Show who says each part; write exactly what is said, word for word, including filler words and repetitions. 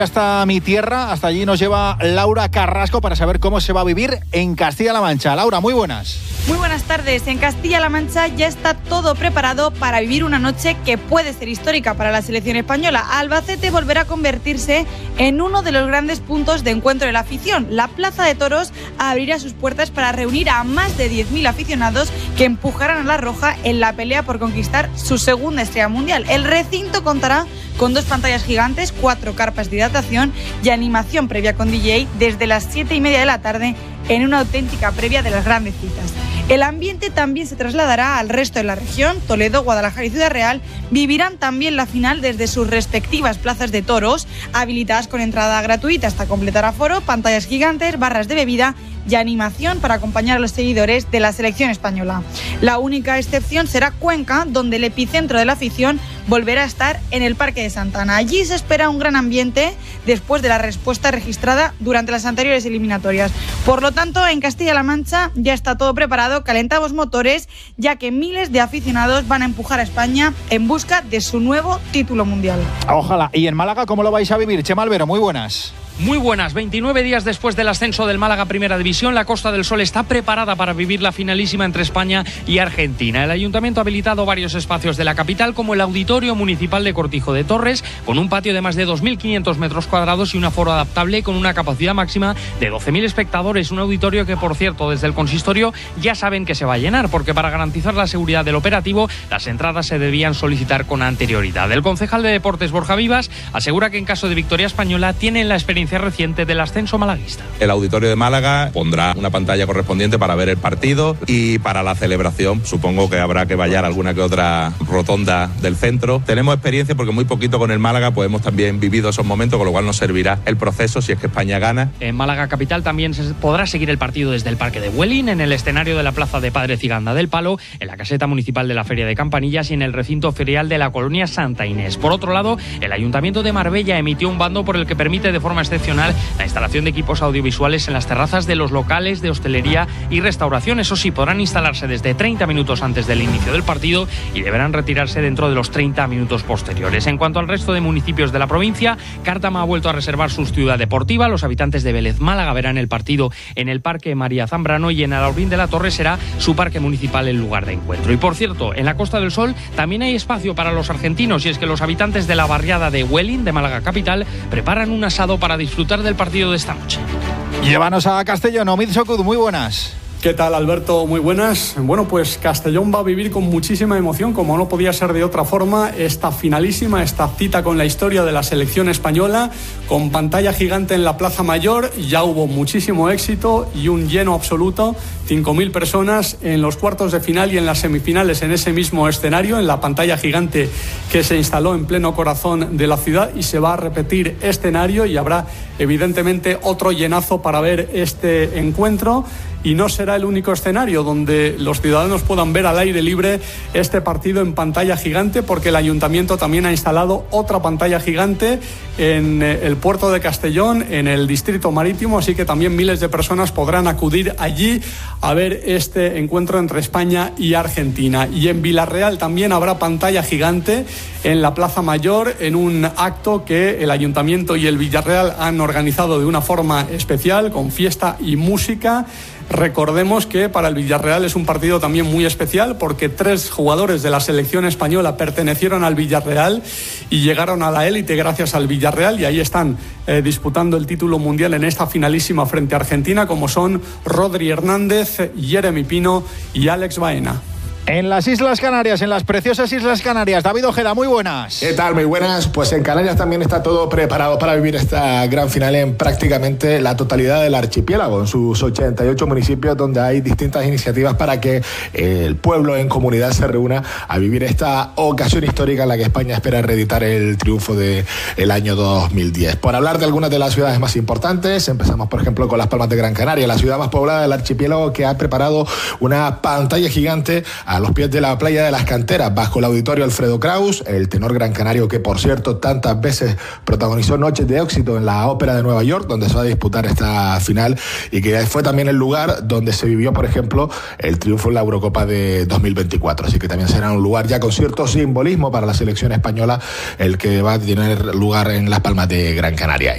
Speaker 1: Hasta mi tierra, hasta allí nos lleva Laura Carrasco para saber cómo se va a vivir en Castilla-La Mancha. Laura, muy buenas.
Speaker 2: Muy buenas tardes. En Castilla-La Mancha ya está todo preparado para vivir una noche que puede ser histórica para la selección española. Albacete volverá a convertirse en uno de los grandes puntos de encuentro de la afición. La Plaza de Toros abrirá sus puertas para reunir a más de diez mil aficionados que empujarán a la Roja en la pelea por conquistar su segunda estrella mundial. El recinto contará con dos pantallas gigantes, cuatro carpas de hidratación y animación previa con D J desde las siete y media de la tarde en una auténtica previa de las grandes citas. El ambiente también se trasladará al resto de la región. Toledo, Guadalajara y Ciudad Real vivirán también la final desde sus respectivas plazas de toros, habilitadas con entrada gratuita hasta completar aforo, pantallas gigantes, barras de bebida y animación para acompañar a los seguidores de la selección española. La única excepción será Cuenca, donde el epicentro de la afición volverá a estar en el Parque de Santana. Allí se espera un gran ambiente después de la respuesta registrada durante las anteriores eliminatorias. Por lo tanto, en Castilla-La Mancha ya está todo preparado, calentamos motores, ya que miles de aficionados van a empujar a España en busca de su nuevo título mundial.
Speaker 1: Ojalá. ¿Y en Málaga cómo lo vais a vivir? Chema Albero, muy buenas.
Speaker 3: Muy buenas, veintinueve días después del ascenso del Málaga a Primera División, la Costa del Sol está preparada para vivir la finalísima entre España y Argentina. El Ayuntamiento ha habilitado varios espacios de la capital, como el Auditorio Municipal de Cortijo de Torres, con un patio de más de dos mil quinientos metros cuadrados y un aforo adaptable con una capacidad máxima de doce mil espectadores. Un auditorio que, por cierto, desde el consistorio ya saben que se va a llenar, porque para garantizar la seguridad del operativo, las entradas se debían solicitar con anterioridad. El concejal de Deportes, Borja Vivas, asegura que en caso de victoria española tienen la experiencia reciente del ascenso malaguista.
Speaker 4: El Auditorio de Málaga pondrá una pantalla correspondiente para ver el partido, y para la celebración supongo que habrá que vallar alguna que otra rotonda del centro. Tenemos experiencia porque muy poquito con el Málaga pues hemos también vivido esos momentos, con lo cual nos servirá el proceso si es que España gana.
Speaker 3: En Málaga capital también se podrá seguir el partido desde el Parque de Huelín, en el escenario de la Plaza de Padre Ciganda del Palo, en la caseta municipal de la Feria de Campanillas y en el recinto ferial de la colonia Santa Inés. Por otro lado, el Ayuntamiento de Marbella emitió un bando por el que permite de forma excepcional la instalación de equipos audiovisuales en las terrazas de los locales de hostelería y restauración. Eso sí, podrán instalarse desde treinta minutos antes del inicio del partido y deberán retirarse dentro de los treinta minutos posteriores. En cuanto al resto de municipios de la provincia, Cártama ha vuelto a reservar su ciudad deportiva. Los habitantes de Vélez Málaga verán el partido en el Parque María Zambrano y en Alaurín de la Torre será su parque municipal el lugar de encuentro. Y por cierto, en la Costa del Sol también hay espacio para los argentinos, y es que los habitantes de la barriada de Huelin, de Málaga capital, preparan un asado para disfrutar del partido de esta noche.
Speaker 1: Llévanos a Castellón, Omid Socud, muy buenas.
Speaker 5: ¿Qué tal, Alberto? Muy buenas. Bueno, pues Castellón va a vivir con muchísima emoción, como no podía ser de otra forma, esta finalísima, esta cita con la historia de la selección española, con pantalla gigante en la Plaza Mayor. Ya hubo muchísimo éxito y un lleno absoluto, cinco mil personas en los cuartos de final y en las semifinales en ese mismo escenario, en la pantalla gigante que se instaló en pleno corazón de la ciudad, y se va a repetir escenario y habrá evidentemente otro llenazo para ver este encuentro. Y no será el único escenario donde los ciudadanos puedan ver al aire libre este partido en pantalla gigante, porque el Ayuntamiento también ha instalado otra pantalla gigante en el puerto de Castellón, en el distrito marítimo, así que también miles de personas podrán acudir allí a ver este encuentro entre España y Argentina. Y en Villarreal también habrá pantalla gigante en la Plaza Mayor, en un acto que el Ayuntamiento y el Villarreal han organizado de una forma especial, con fiesta y música. Recordemos que para el Villarreal es un partido también muy especial, porque tres jugadores de la selección española pertenecieron al Villarreal y llegaron a la élite gracias al Villarreal, y ahí están eh, disputando el título mundial en esta finalísima frente a Argentina, como son Rodri Hernández, Jeremy Pino y Alex Baena.
Speaker 1: En las Islas Canarias, en las preciosas Islas Canarias, David Ojeda, muy buenas.
Speaker 6: ¿Qué tal? Muy buenas. Pues en Canarias también está todo preparado para vivir esta gran final en prácticamente la totalidad del archipiélago, en sus ochenta y ocho municipios, donde hay distintas iniciativas para que el pueblo en comunidad se reúna a vivir esta ocasión histórica en la que España espera reeditar el triunfo del año dos mil diez. Por hablar de algunas de las ciudades más importantes, empezamos por ejemplo con Las Palmas de Gran Canaria, la ciudad más poblada del archipiélago, que ha preparado una pantalla gigante a los pies de la playa de las Canteras, bajo el auditorio Alfredo Kraus, el tenor gran canario que, por cierto, tantas veces protagonizó noches de éxito en la Ópera de Nueva York, donde se va a disputar esta final, y que fue también el lugar donde se vivió, por ejemplo, el triunfo en la Eurocopa de dos mil veinticuatro. Así que también será un lugar ya con cierto simbolismo para la selección española, el que va a tener lugar en Las Palmas de Gran Canaria.